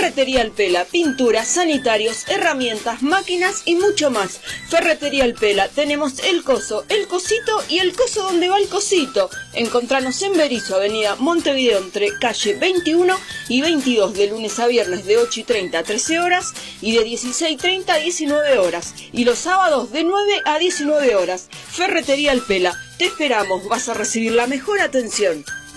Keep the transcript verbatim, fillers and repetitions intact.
Ferretería Alpela, pinturas, sanitarios, herramientas, máquinas y mucho más. Ferretería Alpela, tenemos el coso, el cosito y el coso donde va el cosito. Encontranos en Berisso, avenida Montevideo, entre calle veintiuno y veintidós, de lunes a viernes de ocho y treinta a trece horas y de dieciséis y treinta a diecinueve horas. Y los sábados de nueve a diecinueve horas. Ferretería Alpela, te esperamos, vas a recibir la mejor atención.